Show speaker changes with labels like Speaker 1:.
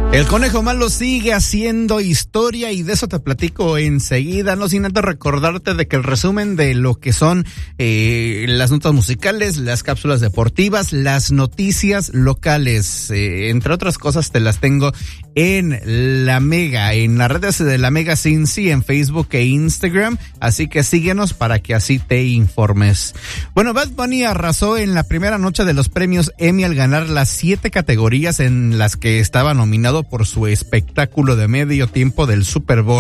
Speaker 1: El Conejo Malo sigue haciendo historia y de eso te platico enseguida, no sin antes recordarte de que el resumen de lo que son las notas musicales, las cápsulas deportivas, las noticias locales, entre otras cosas te las tengo en La Mega, en las redes de La Mega Cincy, en Facebook e Instagram, así que síguenos para que así te informes. Bueno, Bad Bunny arrasó en la primera noche de los premios Emmy al ganar las 7 categorías en las que estaba nominado por su espectáculo de medio tiempo del Super Bowl.